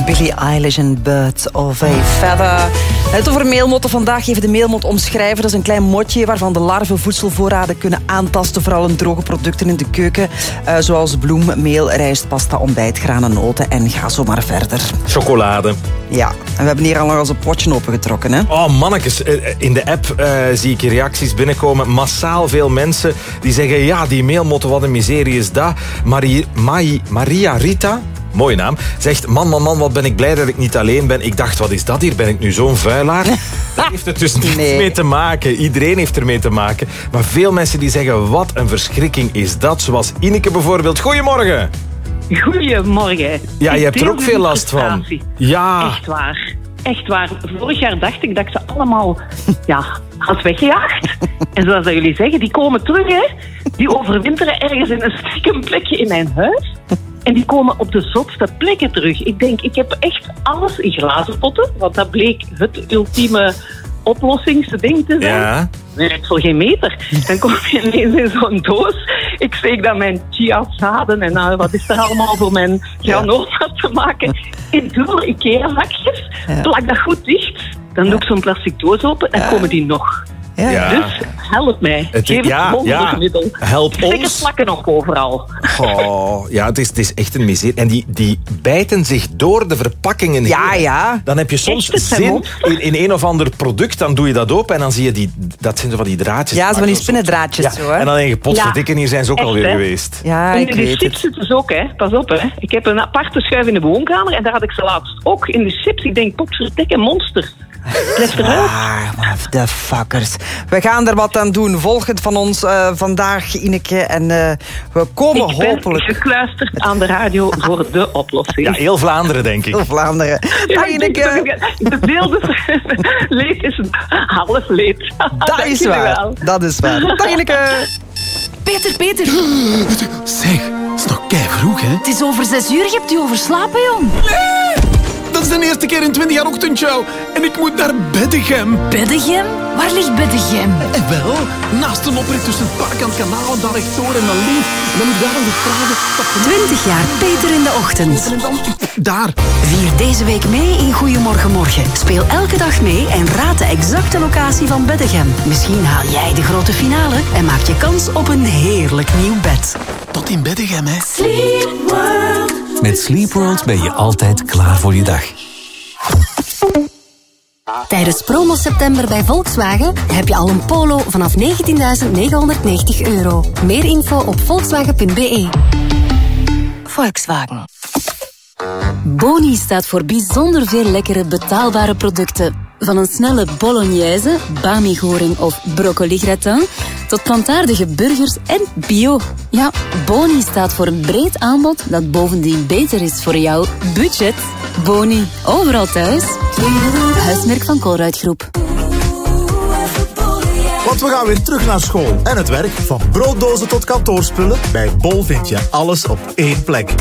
Billie Eilish en Birds of a Feather. Het over meelmotten vandaag. Even de meelmot omschrijven. Dat is een klein motje waarvan de larven voedselvoorraden kunnen aantasten. Vooral in droge producten in de keuken. Zoals bloem, meel, rijst, pasta, ontbijt, granen, noten en ga zo maar verder. Chocolade. Ja, en we hebben hier al nog eens een potje opengetrokken, hè? Oh, mannetjes. In de app zie ik reacties binnenkomen. Massaal veel mensen die zeggen... Ja, die meelmotten, wat een miserie is dat. Maria Rita... Mooie naam. Zegt, man, wat ben ik blij dat ik niet alleen ben. Ik dacht, wat is dat hier? Ben ik nu zo'n vuilaar? Daar heeft het dus niets mee te maken. Iedereen heeft ermee te maken. Maar veel mensen die zeggen, wat een verschrikking is dat. Zoals Ineke bijvoorbeeld. Goedemorgen. Goedemorgen. Ja, je hebt er ook veel last van. Ja. Echt waar. Vorig jaar dacht ik dat ik ze allemaal had weggejaagd. En zoals dat jullie zeggen, die komen terug, hè. Die overwinteren ergens in een stiekem plekje in mijn huis. En die komen op de zotste plekken terug. Ik denk, ik heb echt alles in glazen potten. Want dat bleek het ultieme oplossingsding te zijn. Ja. Nee, voor geen meter. Dan kom je ineens in zo'n doos. Ik steek dan mijn chiazaden en wat is er allemaal voor mijn granola te maken. In dubbele IKEA-zakjes. Plak dat goed dicht. Dan doe ik zo'n plastic doos open en komen die nog. Ja. Dus help mij. Geef het wondermiddel. Help ons. Stickers plakken nog overal. Oh, ja, het is echt een miserie. En die bijten zich door de verpakkingen heen. Ja. Dan heb je soms zin in een of ander product, dan doe je dat open en dan zie je dat zijn zo van die draadjes. Ja, zo van die spinnendraadjes. Ja. Zo, hè? En dan denk je, potverdikken, hier zijn ze ook Echt, alweer hè? geweest. Ja, ik weet chips het. zitten ze ook, hè. Pas op, hè. Ik heb een aparte schuif in de woonkamer en daar had ik ze laatst ook in de chips. Ik denk, potverdikke monsters. Blijf eruit. Maar de fuckers. We gaan er wat aan doen. Volg het van ons vandaag, Ineke. En we komen hopelijk... Ik ben gekluisterd aan de radio voor de oplossing. Ja, heel Vlaanderen, denk ik. Heel Vlaanderen. Dag, Ineke. De beelden leed is half leed. Dat is waar. Dat is waar. Dag, Ineke. Peter. Zeg, het is nog keivroeg, hè? Het is over 6 uur. Je hebt je overslapen, jong. Nee! Dat is de eerste keer in 20 jaar ochtendshow. En ik moet naar Beddegem. Beddegem? Waar ligt Beddegem? En wel, naast een oprit tussen het park aan het kanaal en daar rechtdoor en dan links. En dan moet ik daar nog de vragen... 20 jaar Peter in de ochtend. En dan... Daar. Vier deze week mee in Goeiemorgen. Speel elke dag mee en raad de exacte locatie van Beddegem. Misschien haal jij de grote finale en maak je kans op een heerlijk nieuw bed. Tot in Beddegem, hè. SleepWorld. Met SleepWorld ben je altijd klaar voor je dag. Tijdens promo september bij Volkswagen heb je al een Polo vanaf €19.990. Meer info op volkswagen.be. Volkswagen. Boni staat voor bijzonder veel lekkere betaalbare producten. Van een snelle bolognese, bami-goring of broccoli-gratin tot plantaardige burgers en bio. Ja, Boni staat voor een breed aanbod dat bovendien beter is voor jouw budget. Boni, overal thuis. Huismerk van Colruyt Groep. Want we gaan weer terug naar school en het werk. Van brooddozen tot kantoorspullen. Bij Bol vind je alles op één plek.